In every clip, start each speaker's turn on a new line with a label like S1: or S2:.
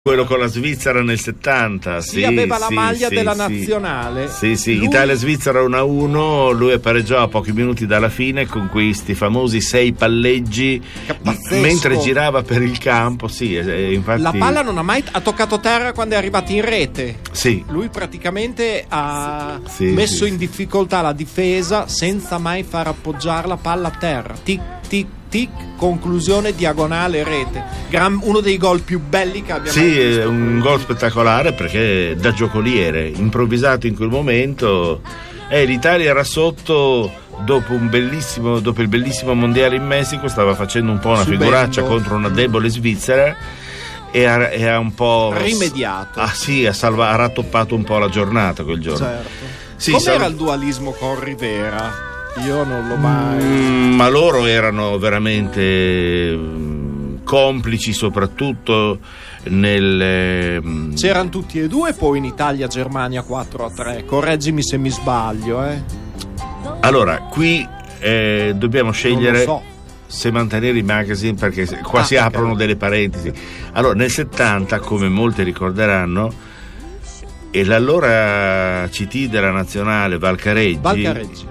S1: Quello con la Svizzera nel 70,
S2: sì, aveva la maglia della nazionale.
S1: Sì, Italia-Svizzera 1-1, lui pareggiò a pochi minuti dalla fine con questi famosi 6 palleggi mentre girava per il campo. Sì, infatti...
S2: La palla non ha mai toccato terra quando è arrivato in rete.
S1: Sì.
S2: Lui praticamente ha messo in difficoltà la difesa senza mai far appoggiare la palla a terra. Tic, tic, tic, conclusione, diagonale, rete. Uno dei gol più belli che abbiamo mai visto.
S1: Sì, un gol spettacolare perché da giocoliere, improvvisato in quel momento. L'Italia era sotto dopo il bellissimo mondiale in Messico, stava facendo un po' una figuraccia contro una debole Svizzera e ha un po'
S2: rimediato.
S1: Ha rattoppato un po' la giornata quel giorno.
S2: Certo. Sì, com'era il dualismo con Rivera? Io non l'ho mai...
S1: Ma loro erano veramente complici, soprattutto nel...
S2: C'erano tutti e due poi in Italia-Germania 4-3. Correggimi se mi sbaglio,
S1: Allora, qui dobbiamo scegliere se mantenere i magazine, perché qua si aprono delle parentesi. Allora, nel 70, come molti ricorderanno, e l'allora CT della nazionale Valcareggi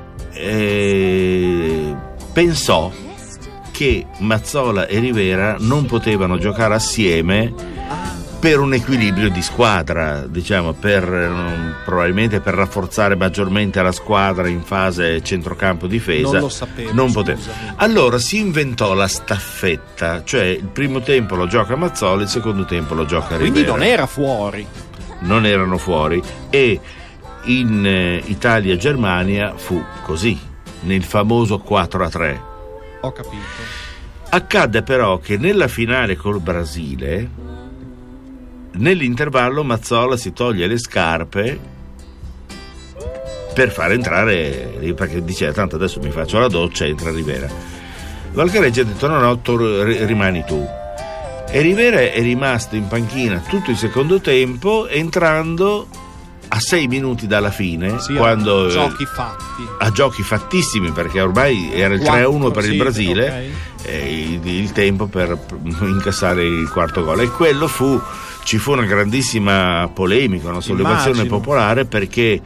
S1: pensò che Mazzola e Rivera non potevano giocare assieme per un equilibrio di squadra, diciamo, probabilmente per rafforzare maggiormente la squadra in fase centrocampo difesa.
S2: Non lo sapevo.
S1: Non poteva. Allora si inventò la staffetta, cioè il primo tempo lo gioca Mazzola, il secondo tempo lo gioca Rivera.
S2: Quindi non era fuori.
S1: Non erano fuori, e in Italia-Germania fu così, nel famoso 4-3.
S2: Ho capito.
S1: Accadde però che nella finale col Brasile, nell'intervallo Mazzola si toglie le scarpe per far entrare, perché diceva tanto adesso mi faccio la doccia, entra Rivera. Valcareggi ha detto no, rimani tu. E Rivera è rimasto in panchina tutto il secondo tempo, entrando a 6 minuti dalla fine, quando a giochi fattissimi, perché ormai era il 3-1 per il Brasile, il tempo per incassare il quarto gol. E quello ci fu una grandissima polemica, una sollevazione popolare, perché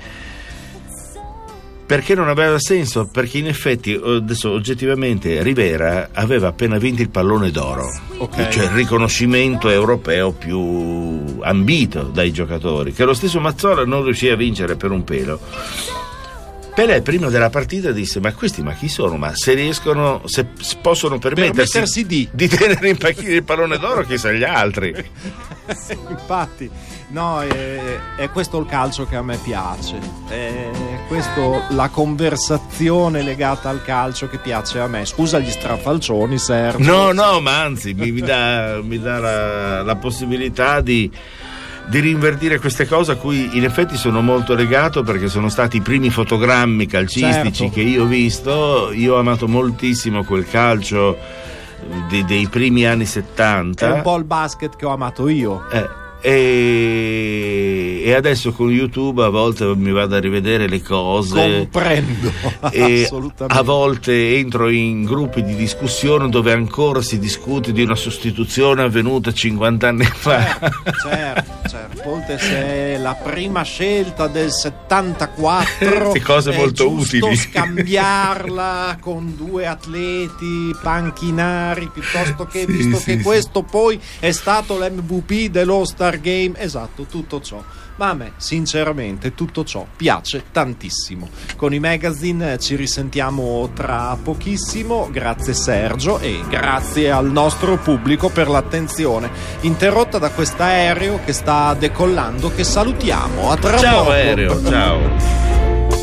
S1: non aveva senso, perché in effetti adesso oggettivamente Rivera aveva appena vinto il pallone d'oro, cioè il riconoscimento europeo più ambito dai giocatori, che lo stesso Mazzola non riuscì a vincere per un pelo. Pelé prima della partita disse: ma questi chi sono? Ma se possono permettersi di tenere in panchina il pallone d'oro, chissà gli altri.
S2: Infatti no, è questo il calcio che a me piace, è questo la conversazione legata al calcio che piace a me. Scusa gli strafalcioni, Sergio.
S1: No, ma anzi mi dà la possibilità di rinverdire queste cose a cui in effetti sono molto legato, perché sono stati i primi fotogrammi calcistici che io ho visto. Io ho amato moltissimo quel calcio dei primi anni 70.
S2: È un po' il basket che ho amato io.
S1: E adesso con YouTube a volte mi vado a rivedere le cose,
S2: comprendo assolutamente.
S1: A volte entro in gruppi di discussione dove ancora si discute di una sostituzione avvenuta 50 anni fa.
S2: Certo. Volte se la prima scelta del 74
S1: cose molto utili,
S2: scambiarla con due atleti panchinari piuttosto che che questo poi è stato l'MVP dello Star Game. Esatto, tutto ciò. Ma a me sinceramente tutto ciò piace tantissimo. Con i magazine ci risentiamo tra pochissimo. Grazie Sergio, e grazie al nostro pubblico per l'attenzione interrotta da quest'aereo che sta decollando, che salutiamo. A tra poco.
S1: Ciao aereo, ciao.